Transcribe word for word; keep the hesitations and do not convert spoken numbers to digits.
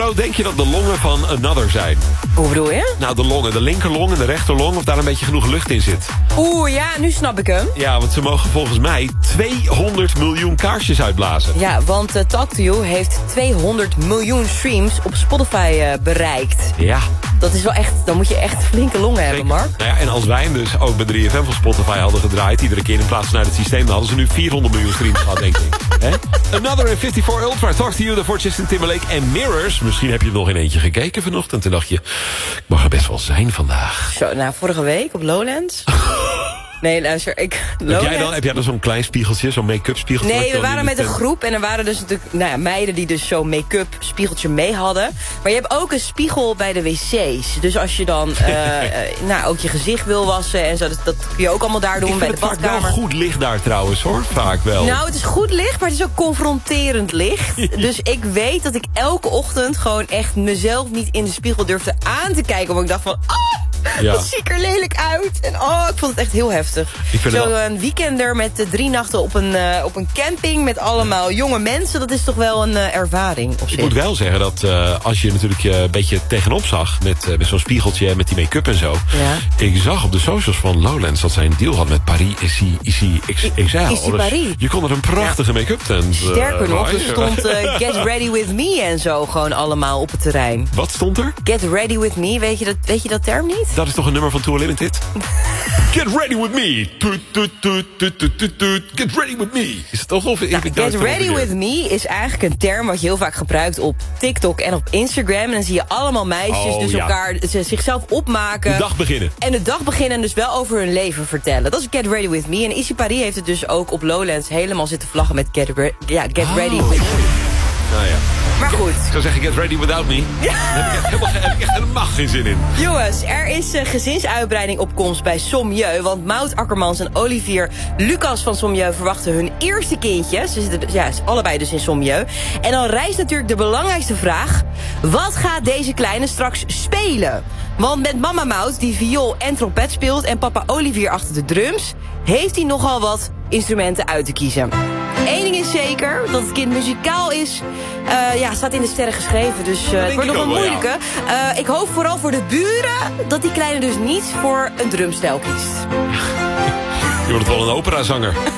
groot denk je dat de longen van Another zijn? Hoe bedoel je? Nou, de longen. De linkerlong en de rechterlong. Of daar een beetje genoeg lucht in zit. Oeh, ja, nu snap ik hem. Ja, want ze mogen volgens mij tweehonderd miljoen kaarsjes uitblazen. Ja, want uh, Talk To You heeft tweehonderd miljoen streams op Spotify uh, bereikt. Ja. Dat is wel echt, dan moet je echt flinke longen Zeker. hebben, Mark. Nou ja, en als wij hem dus ook bij drie F M van Spotify hadden gedraaid, iedere keer in plaats van uit het systeem, dan hadden ze nu vierhonderd miljoen streams gehad, denk ik. He? Another in vierenvijftig Ultra, Talk To You, daarvoor Justin Timberlake en Mirrors. Misschien heb je nog in eentje gekeken vanochtend en dacht je, ik mag er best wel zijn vandaag. Zo, nou, vorige week op Lowlands. Nee, luister, ik... Heb jij dan, heb jij dan zo'n klein spiegeltje, zo'n make-up spiegeltje? Nee, we waren met een groep en er waren dus natuurlijk nou ja, meiden die dus zo'n make-up spiegeltje mee hadden. Maar je hebt ook een spiegel bij de wc's. Dus als je dan uh, uh, nou, ook je gezicht wil wassen en zo, dat, dat kun je ook allemaal daar doen bij de badkamer. Ik vind het vaak wel goed licht daar trouwens, hoor. Vaak wel. Nou, het is goed licht, maar het is ook confronterend licht. Dus ik weet dat ik elke ochtend gewoon echt mezelf niet in de spiegel durfde aan te kijken. Omdat ik dacht van, oh, ja. Wat zie ik er lelijk uit. En oh, ik vond het echt heel heftig. Zo'n wel... weekender met uh, drie nachten op een, uh, op een camping met allemaal jonge mensen. Dat is toch wel een uh, ervaring op zich. Ik moet wel zeggen dat uh, als je natuurlijk uh, een beetje tegenop zag met, uh, met zo'n spiegeltje en met die make-up en zo. Ja. Ik zag op de socials van Lowlands dat zij een deal had met Paris Ici, Ici, X L. Ici Paris. Je kon er een prachtige ja. make-up tent. Uh, Sterker nog, er stond uh, Get Ready With Me en zo gewoon allemaal op het terrein. Wat stond er? Get Ready With Me, weet je dat, weet je dat term niet? Dat is toch een nummer van Tour Limited? Get ready with me. Toet, toet, toet, toet, toet, toet, toet. Get ready with me. Is het toch of nou, Get ready with me is eigenlijk een term wat je heel vaak gebruikt op TikTok en op Instagram. En dan zie je allemaal meisjes oh, dus ja. elkaar ze, zichzelf opmaken. De dag beginnen. En de dag beginnen en dus wel over hun leven vertellen. Dat is Get Ready With Me. En Ici Paris heeft het dus ook op Lowlands helemaal zitten vlaggen met Get, re ja, get oh. Ready With Me. Nou ja. Maar goed. Ik zou zeggen, get ready without me. Ja. Daar heb ik echt helemaal, heb ik echt helemaal geen zin in. Jongens, er is uh, gezinsuitbreiding op komst bij Sommieu. Want Maud Akkermans en Olivier Lucas van Sommieu verwachten hun eerste kindje. Ze zitten ja, allebei dus in Sommieu. En dan rijst natuurlijk de belangrijkste vraag. Wat gaat deze kleine straks spelen? Want met mama Maud, die viool en trompet speelt, en papa Olivier achter de drums, heeft hij nogal wat instrumenten uit te kiezen. Eén ding is zeker, dat het kind muzikaal is. Uh, ja, staat in de sterren geschreven, dus uh, het wordt nog een moeilijke. Ja. Uh, ik hoop vooral voor de buren dat die kleine dus niet voor een drumstel kiest. Je wordt wel een operazanger.